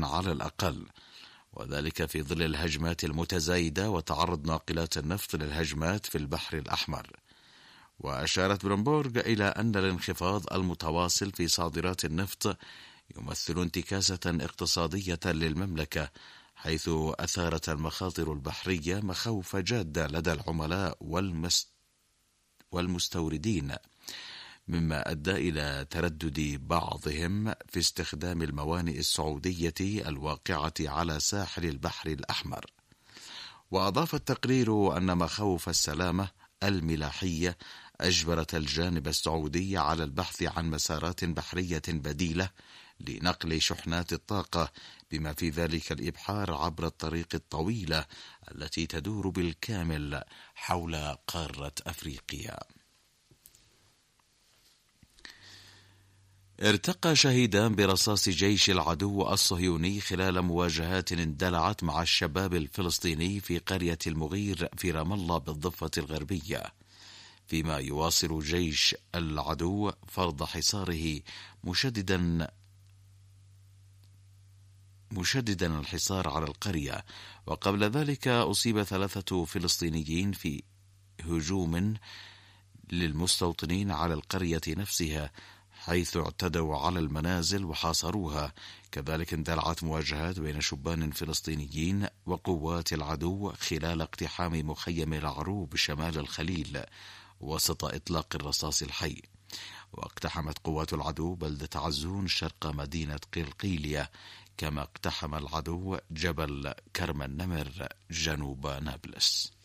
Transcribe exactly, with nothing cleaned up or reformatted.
على الأقل، وذلك في ظل الهجمات المتزايدة وتعرض ناقلات النفط للهجمات في البحر الأحمر. وأشارت بلومبورغ إلى أن الانخفاض المتواصل في صادرات النفط يمثل انتكاسة اقتصادية للمملكة، حيث أثارت المخاطر البحرية مخاوف جادة لدى العملاء والمستوردين، مما أدى إلى تردد بعضهم في استخدام الموانئ السعودية الواقعة على ساحل البحر الأحمر. وأضاف التقرير أن مخاوف السلامة الملاحية أجبرت الجانب السعودي على البحث عن مسارات بحرية بديلة لنقل شحنات الطاقة، بما في ذلك الإبحار عبر الطريق الطويلة التي تدور بالكامل حول قارة أفريقيا. ارتقى شهيدان برصاص جيش العدو الصهيوني خلال مواجهات اندلعت مع الشباب الفلسطيني في قرية المغير في رام الله بالضفة الغربية، فيما يواصل جيش العدو فرض حصاره مشددا مشددا الحصار على القرية. وقبل ذلك أصيب ثلاثة فلسطينيين في هجوم للمستوطنين على القرية نفسها، حيث اعتدوا على المنازل وحاصروها. كذلك اندلعت مواجهات بين شبان فلسطينيين وقوات العدو خلال اقتحام مخيم العروب شمال الخليل وسط إطلاق الرصاص الحي. واقتحمت قوات العدو بلدة عزون شرق مدينة قلقيلية، كما اقتحم العدو جبل كرم النمر جنوب نابلس.